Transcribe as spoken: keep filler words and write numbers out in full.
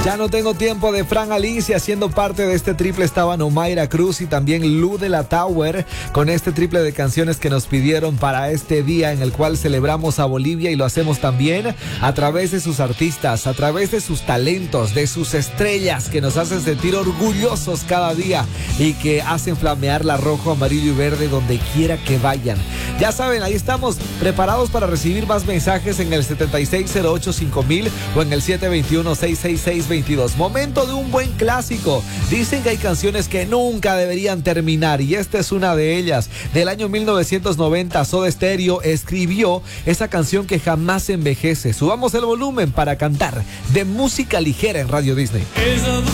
Ya no tengo tiempo de Fran Alicia. Haciendo parte de este triple estaban Omaira Cruz y también Lu de la Tower, con este triple de canciones que nos pidieron para este día en el cual celebramos a Bolivia, y lo hacemos también a través de sus artistas, a través de sus talentos, de sus estrellas que nos hacen sentir orgullosos cada día y que hacen flamear la rojo, amarillo y verde donde quiera que vayan. Ya saben, ahí estamos preparados para recibir más mensajes en el setenta y seis cero ocho cinco mil o en el siete dos uno seis seis seis veintidós. Momento de un buen clásico. Dicen que hay canciones que nunca deberían terminar y esta es una de ellas. Del año mil novecientos noventa, Soda Stereo escribió esa canción que jamás envejece. Subamos el volumen para cantar de música ligera en Radio Disney.